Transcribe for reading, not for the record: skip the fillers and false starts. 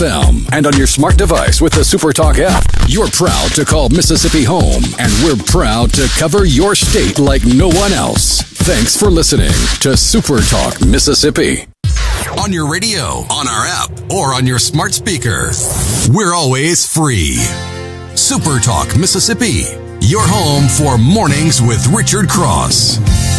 FM and on your smart device with the SuperTalk app. You're proud to call Mississippi home, and we're proud to cover your state like no one else. Thanks for listening to SuperTalk Mississippi. On your radio, on our app, or on your smart speaker. We're always free. SuperTalk Mississippi, your home for Mornings with Richard Cross.